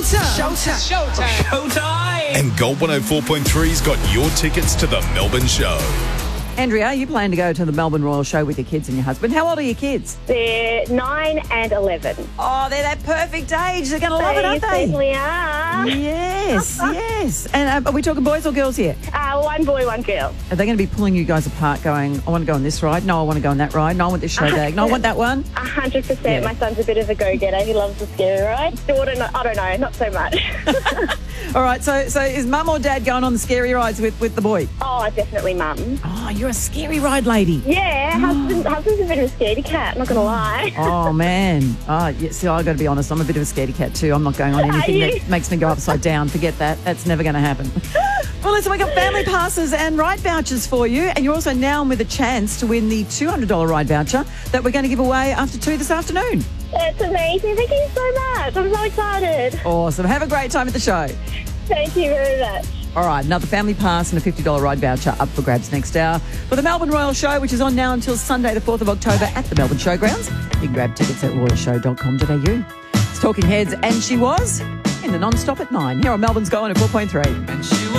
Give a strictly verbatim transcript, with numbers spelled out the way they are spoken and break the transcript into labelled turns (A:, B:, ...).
A: Showtime.
B: Showtime. Showtime.
C: And Gold one oh four point three's got your tickets to the Melbourne show.
A: Andrea, you plan to go to the Melbourne Royal Show with your kids and your husband. How old are your kids?
D: They're nine and eleven.
A: Oh, they're that perfect age. They're going to love it, aren't
D: They
A: they?
D: certainly are.
A: Yes, yes. And uh, are we talking boys or girls here?
D: Uh, one boy, one girl.
A: Are they going to be pulling you guys apart going, I want to go on this ride? No, I want to go on that ride. No, I want this show bag. No, I want that one.
D: A hundred
A: Yeah.
D: percent. My son's a bit of a go-getter. He loves the scary ride. Daughter, no, I don't know, not so much.
A: All right, so so is mum or dad going on the scary rides with, with the boy?
D: Oh, definitely mum.
A: Oh, you're a scary ride lady.
D: Yeah, husband, husband's a bit of a scaredy cat, not going to lie.
A: Oh, man. Oh, yeah, see, i got to be honest. I'm a bit of a scaredy cat too. I'm not going on anything
D: you?
A: that makes me go upside down. Forget that. That's never going to happen. Well, listen, we've got family passes and ride vouchers for you. And you're also now with a chance to win the two hundred dollars ride voucher that we're going to give away after two this afternoon.
D: That's amazing. Thank you so much. I'm so excited.
A: Awesome. Have a great time at the show.
D: Thank you very much.
A: All right, another family pass and a fifty dollars ride voucher up for grabs next hour for the Melbourne Royal Show, which is on now until Sunday the fourth of October at the Melbourne Showgrounds. You can grab tickets at royal show dot com dot a u. It's Talking Heads, and she was in the non-stop at nine here on Melbourne's Go one oh four point three.
B: And she was